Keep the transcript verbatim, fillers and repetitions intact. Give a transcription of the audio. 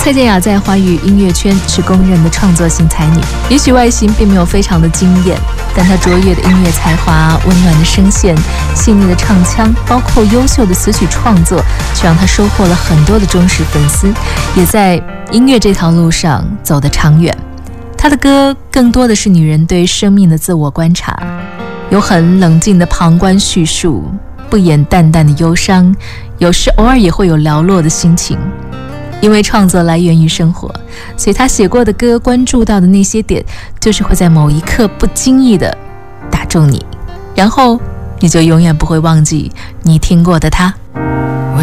蔡健雅在华语音乐圈是公认的创作型才女，也许外形并没有非常的惊艳，但她卓越的音乐才华、温暖的声线、细腻的唱腔，包括优秀的词曲创作，却让她收获了很多的忠实粉丝，也在音乐这条路上走得长远。她的歌更多的是女人对生命的自我观察，有很冷静的旁观叙述，不演淡淡的忧伤，有时偶尔也会有寥落的心情。因为创作来源于生活，所以他写过的歌关注到的那些点，就是会在某一刻不经意的打中你，然后你就永远不会忘记你听过的他。 我